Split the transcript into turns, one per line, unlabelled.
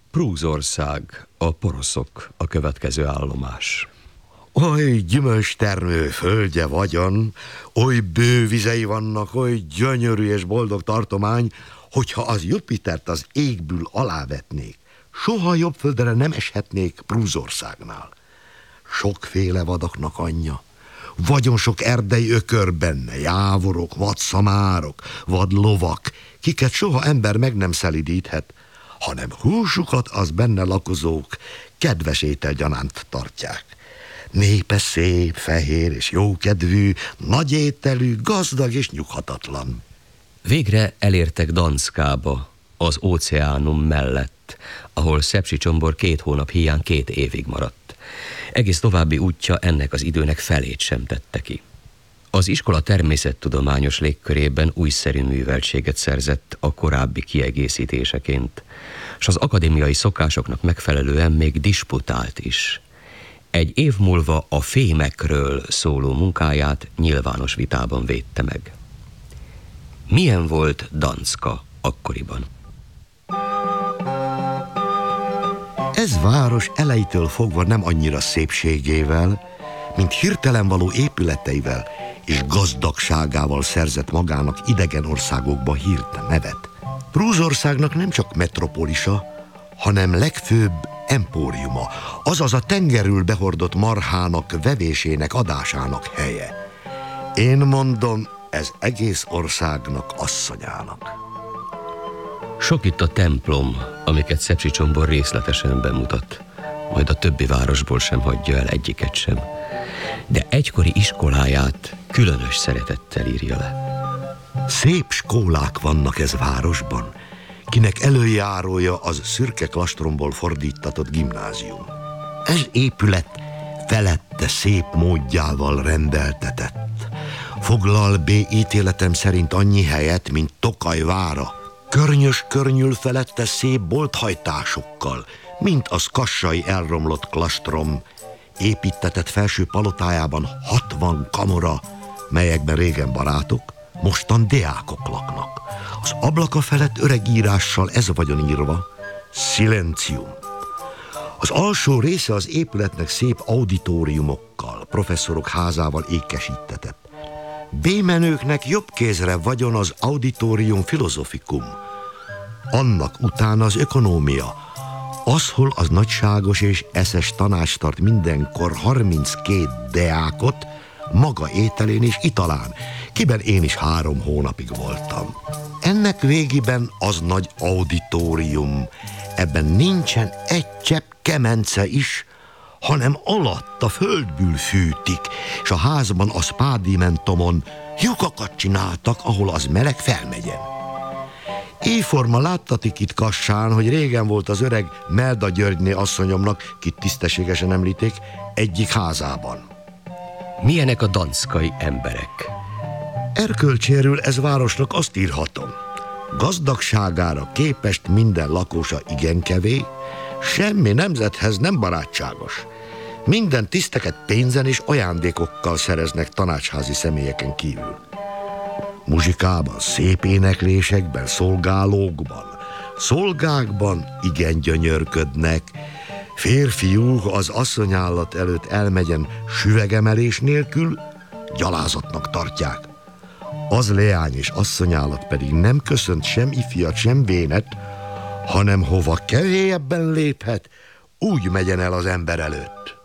Prúzország, a poroszok a következő állomás.
Oly gyümölcstermő földje vagyon, oly bő vizei vannak, oly gyönyörű és boldog tartomány, hogyha az Jupitert az égből alávetnék, soha jobb földre nem eshetnék Prúzországnál. Sokféle vadaknak anyja, vagyon sok erdei ökör benne, jávorok, vadszamárok, vadlovak, kiket soha ember meg nem szelidíthet, hanem húsukat az benne lakozók kedves ételgyanánt tartják. Népe szép, fehér és jókedvű, nagy ételű, gazdag és nyughatatlan.
Végre elértek Danszkába, az óceánum mellett, ahol Szepsicsomborr 2 hónap híján 2 évig maradt. Egész további útja ennek az időnek felét sem tette ki. Az iskola természettudományos légkörében újszerű műveltséget szerzett a korábbi kiegészítéseként, s az akadémiai szokásoknak megfelelően még disputált is. Egy év múlva a fémekről szóló munkáját nyilvános vitában védte meg. Milyen volt Danszka akkoriban?
Ez város elejétől fogva nem annyira szépségével, mint hirtelen való épületeivel és gazdagságával szerzett magának idegen országokba hírt, nevet. Prúzországnak nem csak metropolisa, hanem legfőbb empóriuma, azaz a tengerül behordott marhának vevésének, adásának helye. Én mondom, ez egész országnak asszonyának.
Sok itt a templom, amiket Szepsicsomborr részletesen bemutat, majd a többi városból sem hagyja el egyiket sem. De egykori iskoláját különös szeretettel írja le.
Szép skólák vannak ez városban, kinek előjárója az szürke klastromból fordítatott gimnázium. Ez épület felette szép módjával rendeltetett. Foglal B ítéletem szerint annyi helyet, mint Tokaj vára. Környös környül felette szép bolthajtásokkal, mint az kassai elromlott klastrom. Építetett felső palotájában 60 kamora, melyekben régen barátok, mostan deákok laknak. Az ablaka felett öreg írással ez vagyon írva: Silencium. Az alsó része az épületnek szép auditoriumokkal, professzorok házával ékesítetett. B-menőknek jobb kézre vagyon az Auditorium Philosophicum. Annak utána az ökonómia, az, hol az nagyságos és eszes tanács tart mindenkor 32 deákot, maga ételén és italán, kiben én is 3 hónapig voltam. Ennek végiben az nagy auditorium, ebben nincsen egy csepp kemence is, hanem alatt a földből fűtik, és a házban a spádimentomon lyukakat csináltak, ahol az meleg felmegyen. Éjforma láttatik itt Kassán, hogy régen volt az öreg Melda Györgyné asszonyomnak, kit tisztességesen említék, egyik házában.
Milyenek a danszkai emberek?
Erkölcséről ez városnak azt írhatom: gazdagságára képest minden lakósa igen kevés, semmi nemzethez nem barátságos. Minden tiszteket pénzen és ajándékokkal szereznek tanácsházi személyeken kívül. Muzsikában, szép éneklésekben, szolgákban igen gyönyörködnek. Férfiú az asszonyállat előtt elmegyen süvegemelés nélkül, gyalázatnak tartják. Az leány és asszonyállat pedig nem köszönt sem ifjat, sem vénet, hanem hova kevélyebben léphet, úgy megyen el az ember előtt.